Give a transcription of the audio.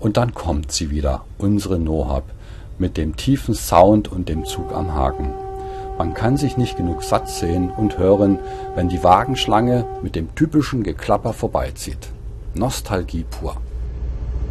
Und dann kommt sie wieder, unsere Nohab, mit dem tiefen Sound und dem Zug am Haken. Man kann sich nicht genug satt sehen und hören, wenn die Wagenschlange mit dem typischen Geklapper vorbeizieht. Nostalgie pur.